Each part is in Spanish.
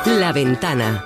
La Ventana.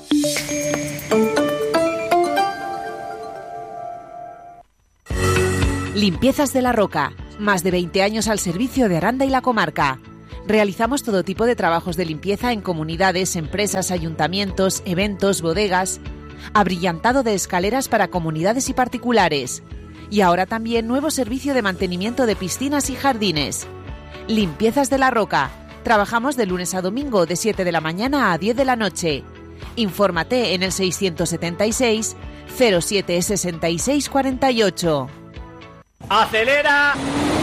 Limpiezas de la Roca. Más de 20 años al servicio de Aranda y la comarca. Realizamos todo tipo de trabajos de limpieza en comunidades, empresas, ayuntamientos, eventos, bodegas. Abrillantado de escaleras para comunidades y particulares. Y ahora también nuevo servicio de mantenimiento de piscinas y jardines. Limpiezas de la Roca. Trabajamos de lunes a domingo de 7 de la mañana a 10 de la noche. Infórmate en el 676 07 66 48. ¡Acelera!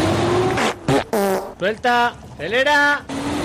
Suelta, acelera.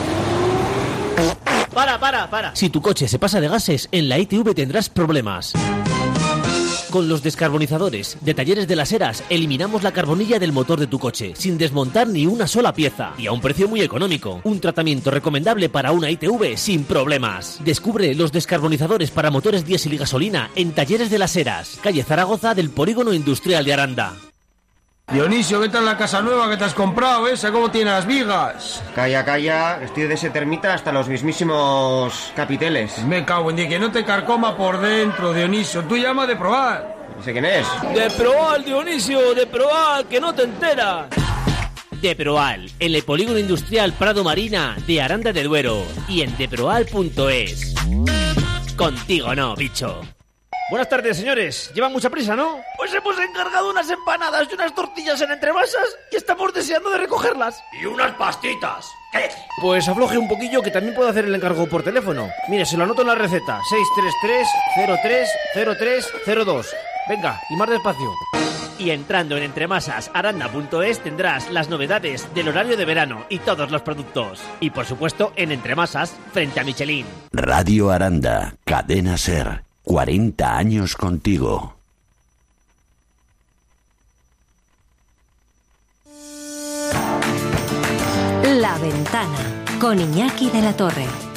Para. Si tu coche se pasa de gases, en la ITV tendrás problemas. Con los descarbonizadores de Talleres de las Heras eliminamos la carbonilla del motor de tu coche sin desmontar ni una sola pieza y a un precio muy económico. Un tratamiento recomendable para una ITV sin problemas. Descubre los descarbonizadores para motores diésel y gasolina en Talleres de las Heras, calle Zaragoza del Polígono Industrial de Aranda. Dionisio, ¿qué tal la casa nueva que te has comprado esa? ¿Cómo tiene las vigas? Calla, estoy de ese termita hasta los mismísimos capiteles. Me cago en Dios, que no te carcoma por dentro, Dionisio. Tú llama de probar. No sé quién es. De Proal, Dionisio, de Proal, que no te enteras. De Proal, en el Polígono Industrial Prado Marina de Aranda de Duero y en deproal.es. Contigo no, bicho. Buenas tardes, señores. ¿Llevan mucha prisa, no? Pues hemos encargado unas empanadas y unas tortillas en entremasas y estamos deseando de recogerlas. Y unas pastitas. ¿Qué? Pues afloje un poquillo que también puedo hacer el encargo por teléfono. Mire, se lo anoto en la receta. 633-030302. Venga, y más despacio. Y entrando en entremasasaranda.es tendrás las novedades del horario de verano y todos los productos. Y por supuesto en Entremasas, frente a Michelin. Radio Aranda, Cadena Ser. 40 años contigo. La Ventana, con Iñaki de la Torre.